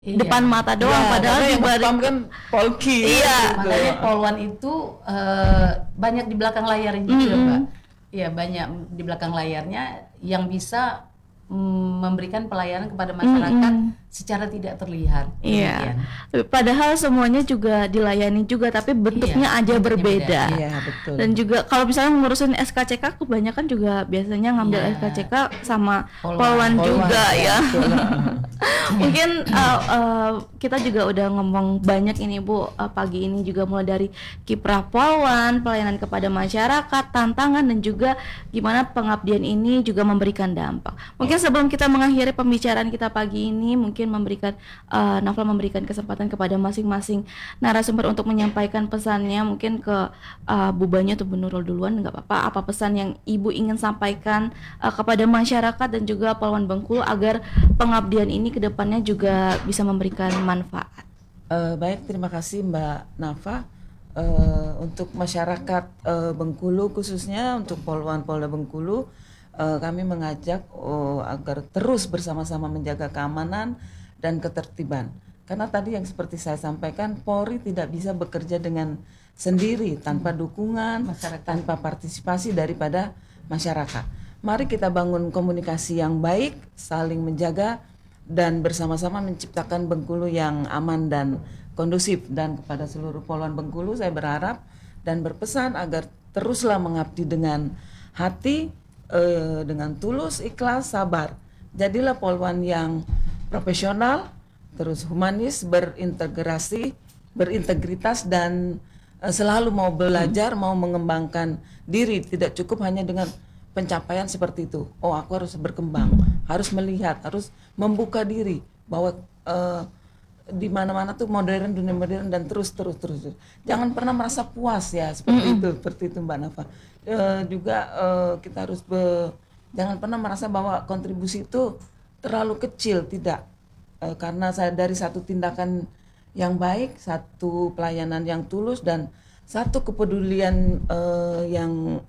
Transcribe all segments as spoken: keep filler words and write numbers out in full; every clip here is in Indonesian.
Iya. depan mata doang, Ya, padahal karena di yang balik nge-spam kan Polki. Iya. gitu. Makanya poluan itu eh, banyak di belakang layar juga, Mm-mm. Mbak. Iya, banyak di belakang layarnya yang bisa mm, memberikan pelayanan kepada masyarakat Mm-mm. secara tidak terlihat. Iya. Demikian. Padahal semuanya juga dilayani juga, tapi bentuknya Iya, aja bentuknya berbeda. beda. Iya, betul. Dan juga kalau misalnya ngurusin S K C K, kebanyakan juga biasanya ngambil Iya. S K C K sama Poluan. poluan Poluan, juga ya. betul. Mungkin uh, uh, kita juga udah ngomong banyak ini Bu, uh, pagi ini juga mulai dari kiprah poluan, pelayanan kepada masyarakat, tantangan, dan juga gimana pengabdian ini juga memberikan dampak. Mungkin sebelum kita mengakhiri pembicaraan kita pagi ini, mungkin memberikan uh, Naufal memberikan kesempatan kepada masing-masing narasumber untuk menyampaikan pesannya, mungkin ke uh, Bu Banyu atau Bu Nurul duluan, nggak apa-apa. Apa pesan yang Ibu ingin sampaikan uh, kepada masyarakat dan juga Poluan Bengkulu agar pengabdian ini kedepannya juga bisa memberikan manfaat. Eh, baik, terima kasih Mbak Nafa. Eh, untuk masyarakat eh, Bengkulu, khususnya untuk Poluan Polda Bengkulu, eh, kami mengajak oh, agar terus bersama-sama menjaga keamanan dan ketertiban. Karena tadi yang seperti saya sampaikan, Polri tidak bisa bekerja dengan sendiri tanpa dukungan, Masyarakat. tanpa partisipasi daripada masyarakat. Mari kita bangun komunikasi yang baik, saling menjaga, dan bersama-sama menciptakan Bengkulu yang aman dan kondusif. Dan kepada seluruh Poluan Bengkulu saya berharap dan berpesan agar teruslah mengabdi dengan hati, eh, dengan tulus, ikhlas, sabar. Jadilah Poluan yang profesional, terus humanis, berintegrasi, berintegritas, dan eh, selalu mau belajar, mau mengembangkan diri. Tidak cukup hanya dengan pencapaian seperti itu. Oh, aku harus berkembang, harus melihat, harus membuka diri bahwa eh, di mana-mana tuh modern, dunia modern, dan terus terus terus. Jangan pernah merasa puas ya, seperti itu, seperti itu Mbak Nafa. Eh, juga eh, kita harus be, jangan pernah merasa bahwa kontribusi itu terlalu kecil, tidak. Eh, karena saya dari satu tindakan yang baik, satu pelayanan yang tulus, dan satu kepedulian eh, yang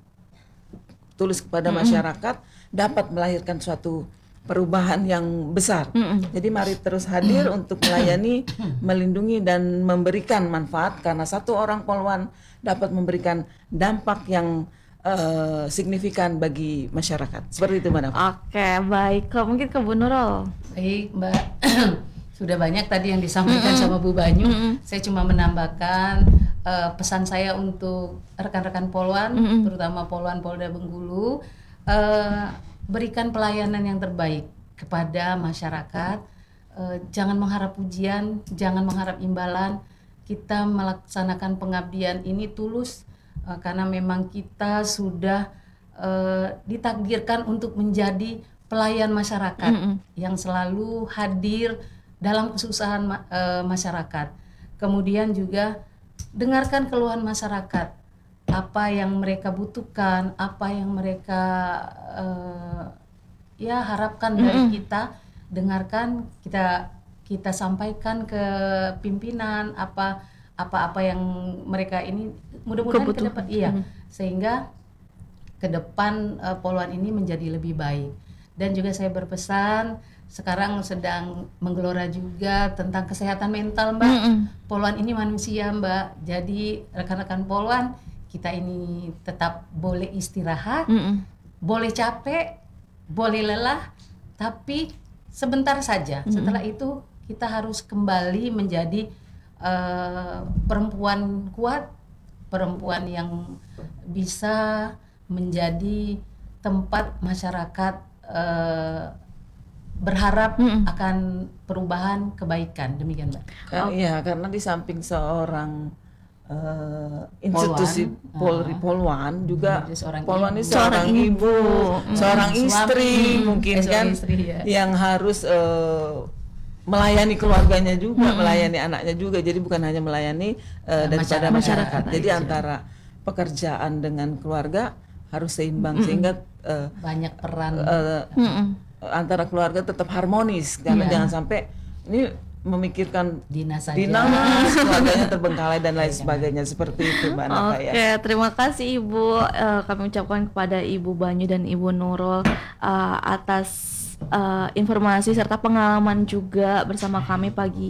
tulus kepada masyarakat dapat melahirkan suatu perubahan yang besar. Jadi mari terus hadir untuk melayani, melindungi, dan memberikan manfaat, karena satu orang Poluan dapat memberikan dampak yang eh, signifikan bagi masyarakat. Seperti itu Mbak Nafa. Oke, baik. Ke, mungkin ke Bu Nurul. Baik, Mbak. Sudah banyak tadi yang disampaikan sama Bu Banyu. Saya cuma menambahkan eh, pesan saya untuk rekan-rekan Poluan, terutama Poluan Polda Bengkulu, eh, berikan pelayanan yang terbaik kepada masyarakat. Eh, jangan mengharap pujian, jangan mengharap imbalan. Kita melaksanakan pengabdian ini tulus eh, karena memang kita sudah eh, ditakdirkan untuk menjadi pelayan masyarakat yang selalu hadir dalam kesusahan ma- eh, masyarakat. Kemudian juga dengarkan keluhan masyarakat, apa yang mereka butuhkan, apa yang mereka eh, ya harapkan dari kita. Dengarkan, kita kita sampaikan ke pimpinan apa apa-apa yang mereka ini, mudah-mudahan ke depan iya, sehingga ke depan eh, Poluan ini menjadi lebih baik. Dan juga saya berpesan, sekarang sedang menggelora juga tentang kesehatan mental Mbak. Poluan ini manusia Mbak, jadi rekan-rekan Poluan kita ini tetap boleh istirahat, boleh capek, boleh lelah, tapi sebentar saja. Setelah itu kita harus kembali menjadi uh, perempuan kuat, perempuan yang bisa menjadi tempat masyarakat uh, berharap Mm-mm. akan perubahan kebaikan. Demikian Mbak. Ka- Iya, karena di samping seorang eh, institusi Poluan. Polri Ah. Poluan juga Jadi seorang Poluan ini ibu. seorang Seorang ibu, seorang Suami. istri Mm. mungkin Eh, seorang kan istri, ya. yang harus eh, melayani keluarganya juga, melayani anaknya juga. Jadi bukan hanya melayani eh, daripada Masyarakat. masyarakat. Jadi Iya. antara pekerjaan dengan keluarga harus seimbang, sehingga eh, Banyak peran. eh, antara keluarga tetap harmonis, karena Iya. jangan sampai ini memikirkan dinas saja. dinas, keluarganya terbengkalai dan lain sebagainya, seperti itu Mbak Napa Oke, ya. terima kasih Ibu. Eh, kami ucapkan kepada Ibu Banyu dan Ibu Nurul eh, atas eh, informasi serta pengalaman juga bersama kami pagi